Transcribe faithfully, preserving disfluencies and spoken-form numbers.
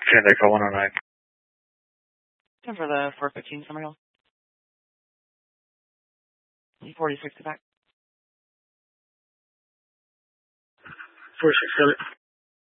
San Echo one oh nine. Time for the four fifteen Summer Hill. forty-six back. four six, got it.